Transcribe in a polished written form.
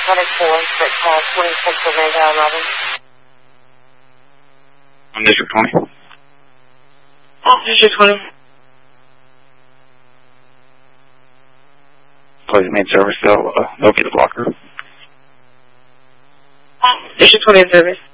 Atlantic 4, Freight Call 26 Omega 11. I'm District 20. District 20. Please, main service, they'll get a blocker. District 20 in service.